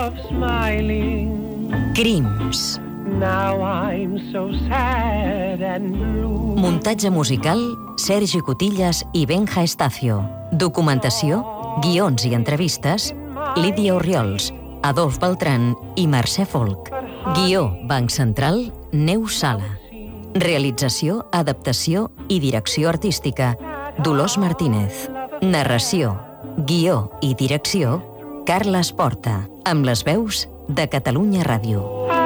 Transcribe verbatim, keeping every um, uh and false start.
Crims. Muntatge musical, Sergi Cotillas i Benja Estacio. Documentació, guions i entrevistes, Lídia Orriols, Adolf Beltrán i Mercè Folk. Guió, Banc Central, Neus Sala. Realització, adaptació i direcció artística, Dolors Martínez. Narració, guió i direcció, Carles Porta, amb les veus de Catalunya Ràdio.